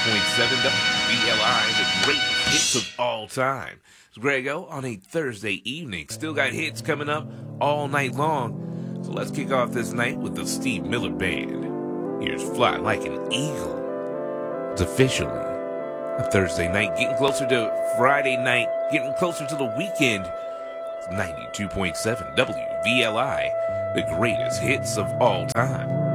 VLI, the greatest hits of all time. It's Grego on a Thursday evening. Still got hits coming up all night long. So let's kick off this night with the Steve Miller Band. Here's Fly Like an Eagle. It's officially a Thursday night, getting closer to Friday night, getting closer to the weekend. It's 92.7 WVLI, the greatest hits of all time.